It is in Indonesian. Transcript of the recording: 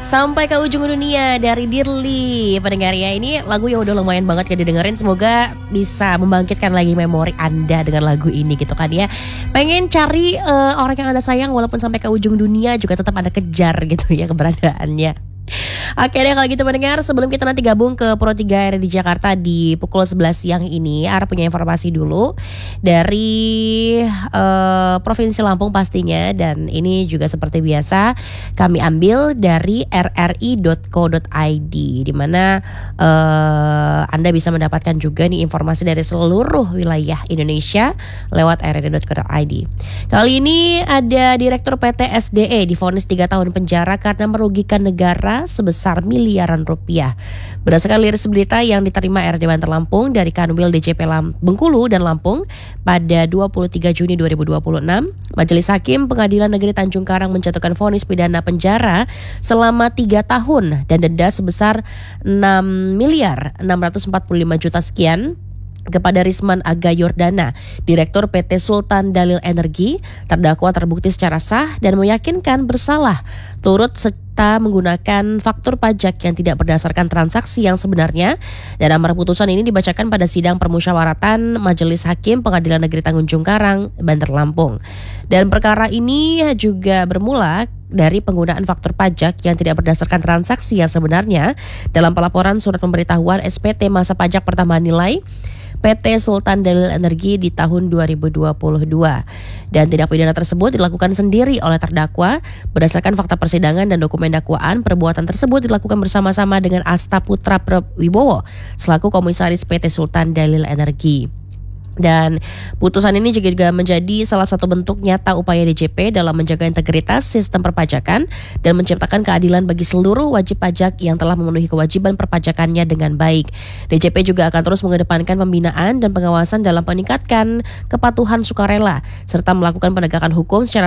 Sampai ke ujung dunia dari Dirli. Pendengar ya, ini lagu yang udah lumayan banget ya didengerin. Semoga bisa membangkitkan lagi memori Anda dengan lagu ini gitu kan ya. Pengen cari orang yang Anda sayang walaupun sampai ke ujung dunia juga tetap Anda kejar gitu ya keberadaannya. Oke deh kalau gitu pendengar, sebelum kita nanti gabung ke Pro 3 RRI di Jakarta di pukul 11 siang ini, Ara punya informasi dulu dari Provinsi Lampung pastinya. Dan ini juga seperti biasa kami ambil dari rri.co.id, di mana Anda bisa mendapatkan juga nih informasi dari seluruh wilayah Indonesia lewat rri.co.id. Kali ini ada Direktur PT SDE divonis 3 tahun penjara karena merugikan negara sebesar miliaran rupiah. Berdasarkan liris berita yang diterima RRD Banten Lampung dari Kanwil DJP Bengkulu dan Lampung pada 23 Juni 2026, Majelis Hakim Pengadilan Negeri Tanjung Karang menjatuhkan vonis pidana penjara selama 3 tahun dan denda sebesar 6 miliar 645 juta sekian kepada Risman Aga Yordana, Direktur PT Sultan Dalil Energi. Terdakwa terbukti secara sah dan meyakinkan bersalah turut serta menggunakan faktur pajak yang tidak berdasarkan transaksi yang sebenarnya. Dan amar putusan ini dibacakan pada sidang permusyawaratan Majelis Hakim Pengadilan Negeri Tanjung Karang, Banten Lampung. Dan perkara ini juga bermula dari penggunaan faktur pajak yang tidak berdasarkan transaksi yang sebenarnya dalam pelaporan surat pemberitahuan SPT masa pajak pertambahan nilai PT Sultan Dalil Energi di tahun 2022. Dan tindak pidana tersebut dilakukan sendiri oleh terdakwa berdasarkan fakta persidangan dan dokumen dakwaan. Perbuatan tersebut dilakukan bersama-sama dengan Asta Putra Wibowo selaku komisaris PT Sultan Dalil Energi. Dan putusan ini juga menjadi salah satu bentuk nyata upaya DJP dalam menjaga integritas sistem perpajakan dan menciptakan keadilan bagi seluruh wajib pajak yang telah memenuhi kewajiban perpajakannya dengan baik. DJP juga akan terus mengedepankan pembinaan dan pengawasan dalam meningkatkan kepatuhan sukarela serta melakukan penegakan hukum secara